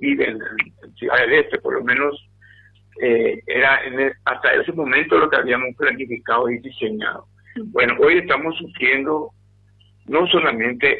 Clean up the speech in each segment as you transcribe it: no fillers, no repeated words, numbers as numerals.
vive en Ciudad del Este, por lo menos era hasta ese momento lo que habíamos planificado y diseñado. Bueno, hoy estamos sufriendo no solamente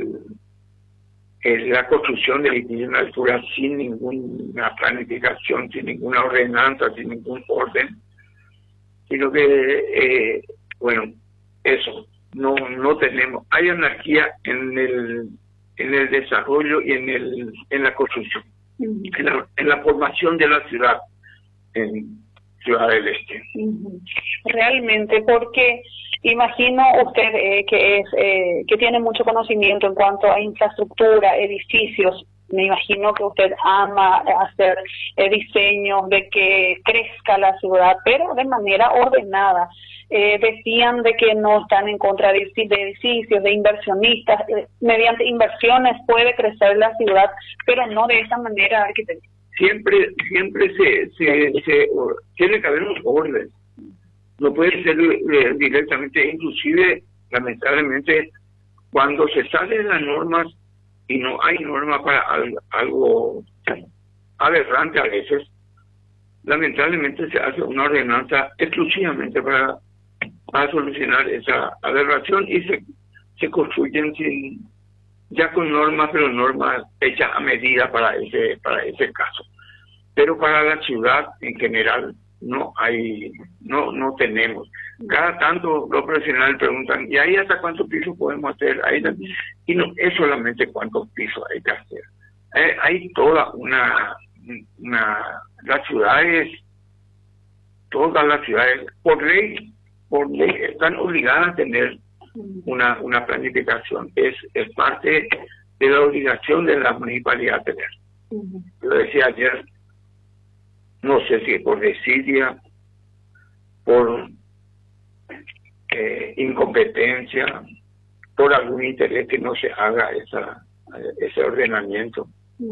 la construcción de edificios en altura sin ninguna planificación, sin ninguna ordenanza, sin ningún orden, sino que, bueno, eso, no tenemos, hay anarquía en el desarrollo y en la construcción, en la formación de la ciudad, en Ciudad del Este. Realmente, porque imagino usted que tiene mucho conocimiento en cuanto a infraestructura, edificios. Me imagino que usted ama hacer diseños de que crezca la ciudad, pero de manera ordenada. Decían de que no están en contra de edificios, de inversionistas. Mediante inversiones puede crecer la ciudad, pero no de esa manera, arquitecto. Siempre tiene que haber un orden. No puede ser directamente, inclusive, lamentablemente, cuando se sale de las normas y no hay norma para algo aberrante a veces, lamentablemente se hace una ordenanza exclusivamente para solucionar esa aberración y se construyen ya con normas, pero normas hechas a medida para ese caso. Pero para la ciudad en general no tenemos. Cada tanto los profesionales preguntan, ¿y ahí hasta cuántos pisos podemos hacer? Y no es solamente cuántos pisos hay que hacer. Hay toda todas las ciudades, por ley están obligadas a tener una planificación. Es parte de la obligación de la municipalidad tener. Yo decía ayer, no sé si por desidia, por incompetencia, por algún interés que no se haga ese ordenamiento.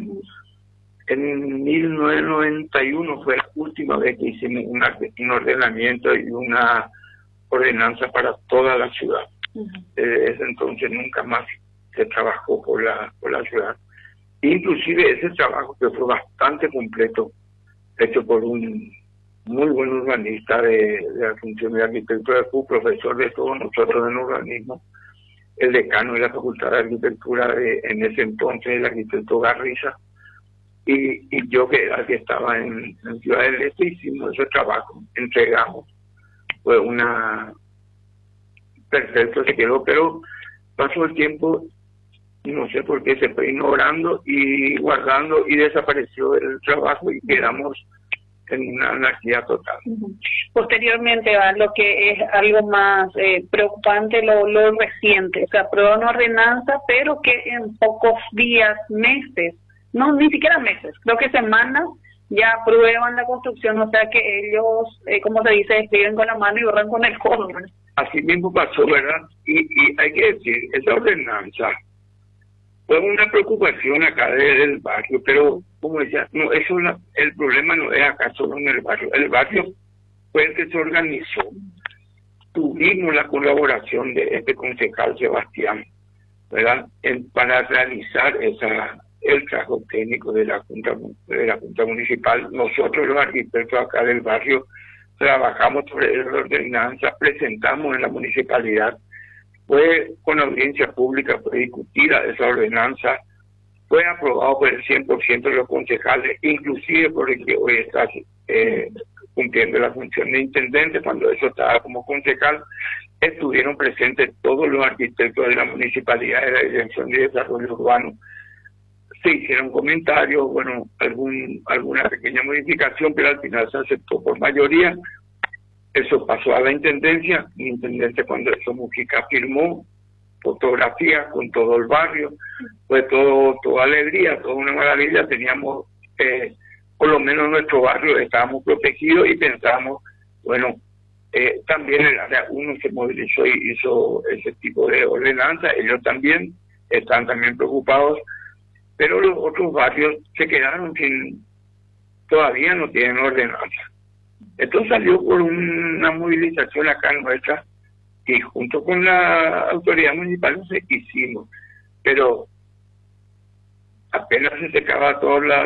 En 1991 fue la última vez que hicimos un ordenamiento y una ordenanza para toda la ciudad. Desde ese entonces nunca más se trabajó por la ciudad. Inclusive ese trabajo, que fue bastante completo, hecho por un muy buen urbanista de la función de arquitectura, fue profesor de todos nosotros en urbanismo, el decano de la Facultad de Arquitectura en ese entonces, el arquitecto Garriza, y yo que estaba en Ciudad del Este, hicimos ese trabajo, entregamos. Fue perfecto, se quedó, pero pasó el tiempo, no sé por qué se fue ignorando y guardando, y desapareció el trabajo y quedamos en una anarquía total. Posteriormente, lo que es algo más preocupante, lo reciente, se aprobó una ordenanza, pero que en pocos días, meses, no, ni siquiera meses, creo que semanas, ya aprueban la construcción, o sea que ellos, como se dice, escriben con la mano y borran con el codo, ¿verdad? Así mismo pasó, ¿verdad? Y hay que decir, esa ordenanza fue una preocupación acá del barrio, pero como decía, no, el problema no es acá solo en el barrio fue el que se organizó. Tuvimos la colaboración de este concejal Sebastián, ¿verdad? Para realizar el trabajo técnico de la Junta Municipal. Nosotros los arquitectos acá del barrio trabajamos sobre la ordenanza, presentamos en la municipalidad, fue con audiencia pública, fue discutida esa ordenanza, fue aprobado por el 100% de los concejales, inclusive por el que hoy está cumpliendo la función de intendente. Cuando eso estaba como concejal, estuvieron presentes todos los arquitectos de la municipalidad, de la Dirección de Desarrollo Urbano. Se hicieron comentarios, bueno, alguna pequeña modificación, pero al final se aceptó por mayoría. Eso pasó a la intendencia. Mi intendente, cuando eso Mujica firmó, fotografías con todo el barrio, fue toda alegría, toda una maravilla. Teníamos, por lo menos en nuestro barrio, estábamos protegidos y pensamos, bueno, también el área 1 se movilizó y hizo ese tipo de ordenanza. Ellos también están también preocupados, pero los otros barrios se quedaron todavía no tienen ordenanza. Entonces salió por una movilización acá nuestra y junto con la autoridad municipal hicimos, pero apenas se secaba toda